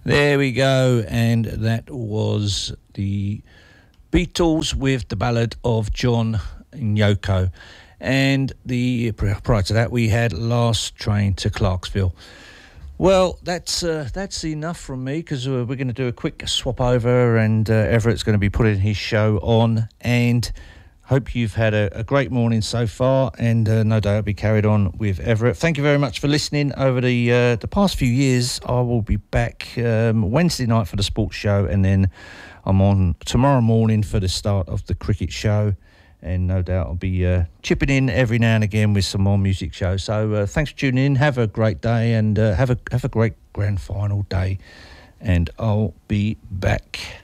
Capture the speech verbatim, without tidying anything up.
There we go, and that was the Beatles with the ballad of John and Yoko. And the prior to that, we had Last Train to Clarksville. Well, that's uh, that's enough from me, because uh, we're going to do a quick swap over, and uh, Everett's going to be putting his show on. And hope you've had a, a great morning so far, and uh, no doubt it'll be carried on with Everett. Thank you very much for listening over the uh, the past few years. I will be back um, Wednesday night for the sports show, and then I'm on tomorrow morning for the start of the cricket show. And no doubt I'll be uh, chipping in every now and again with some more music shows. So uh, thanks for tuning in. Have a great day, and uh, have a have a great grand final day. And I'll be back.